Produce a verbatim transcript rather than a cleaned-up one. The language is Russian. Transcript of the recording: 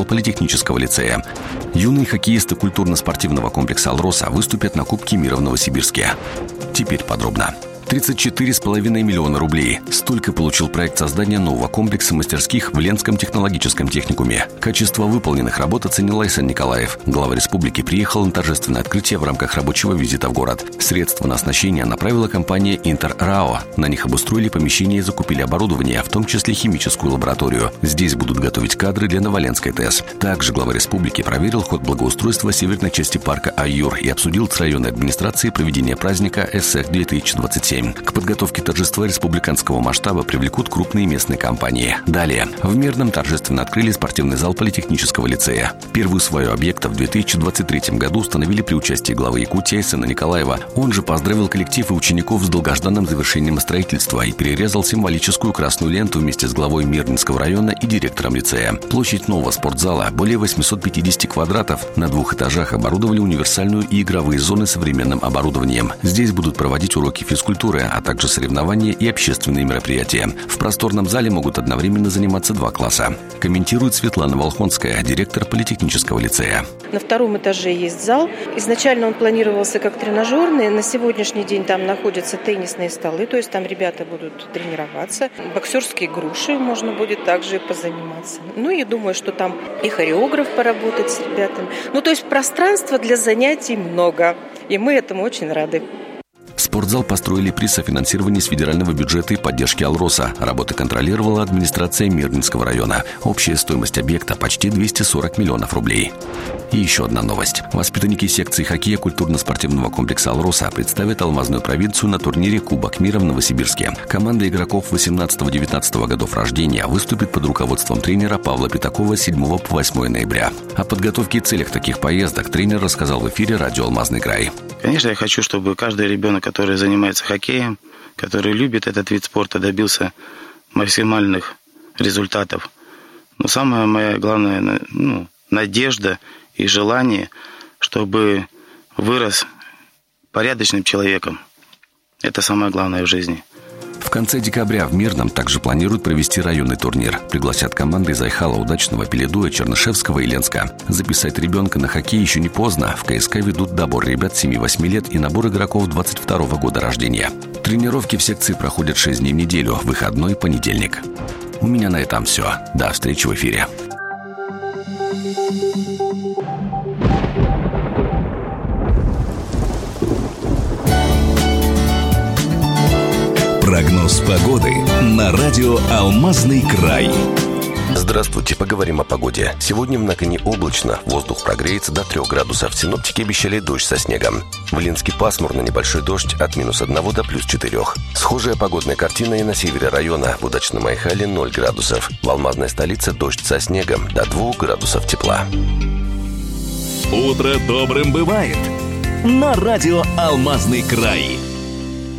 зал политехнического лицея. Юные хоккеисты культурно-спортивного комплекса «Алроса» выступят на Кубке мира в Новосибирске. Теперь подробно. тридцать четыре с половиной миллиона рублей. Столько получил проект создания нового комплекса мастерских в Ленском технологическом техникуме. Качество выполненных работ оценил Айсен Николаев. Глава республики приехал на торжественное открытие в рамках рабочего визита в город. Средства на оснащение направила компания «Интер РАО». На них обустроили помещение и закупили оборудование, в том числе химическую лабораторию. Здесь будут готовить кадры для Новоленской ТЭС. Также глава республики проверил ход благоустройства северной части парка Аюр и обсудил с районной администрацией проведение праздника ЭСЭК две тысячи двадцать семь. К подготовке торжества республиканского масштаба привлекут крупные местные компании. Далее. В Мирном торжественно открыли спортивный зал политехнического лицея. Первый свой объект в две тысячи двадцать третьем году установили при участии главы Якутии Айсена Николаева. Он же поздравил коллектив и учеников с долгожданным завершением строительства и перерезал символическую красную ленту вместе с главой Мирнинского района и директором лицея. Площадь нового спортзала более восемьсот пятьдесят квадратов. На двух этажах оборудовали универсальную и игровые зоны современным оборудованием. Здесь будут проводить уроки физкультуры, а также соревнования и общественные мероприятия. В просторном зале могут одновременно заниматься два класса. Комментирует Светлана Волхонская, директор политехнического лицея. На втором этаже есть зал. Изначально он планировался как тренажерный. На сегодняшний день там находятся теннисные столы, то есть там ребята будут тренироваться. Боксерские груши можно будет также позаниматься. Ну, я думаю, что там и хореограф поработать с ребятами. Ну, то есть пространства для занятий много. И мы этому очень рады. Спортзал построили при софинансировании с федерального бюджета и поддержки «Алроса». Работы контролировала администрация Мирнинского района. Общая стоимость объекта почти двести сорок миллионов рублей. И еще одна новость. Воспитанники секции хоккея культурно-спортивного комплекса «Алроса» представят алмазную провинцию на турнире «Кубок мира» в Новосибирске. Команда игроков восемнадцатого-девятнадцатого годов рождения выступит под руководством тренера Павла Пятакова с седьмого по восьмое ноября. О подготовке и целях таких поездок тренер рассказал в эфире радио «Алмазный край». Конечно, я хочу, чтобы каждый ребенок, который занимается хоккеем, который любит этот вид спорта, добился максимальных результатов. Но самая моя главная ну, надежда и желание, чтобы вырос порядочным человеком. Это самое главное в жизни. В конце декабря в Мирном также планируют провести районный турнир. Пригласят команды из Айхала, Удачного, Пеледуя, Чернышевского и Ленска. Записать ребенка на хоккей еще не поздно. В КСК ведут добор ребят семи-восьми лет и набор игроков двадцать второго года рождения. Тренировки в секции проходят шесть дней в неделю, выходной понедельник. У меня на этом все. До встречи в эфире. Прогноз погоды на радио «Алмазный край». Здравствуйте, поговорим о погоде. Сегодня в Наконе облачно, воздух прогреется до трех градусов. Синоптики обещали дождь со снегом. В Ленске пасмурно, небольшой дождь от минус одного до плюс четырех. Схожая погодная картина и на севере района. В Удачном Айхале ноль градусов. В алмазной столице дождь со снегом до двух градусов тепла. Утро добрым бывает. На радио «Алмазный край».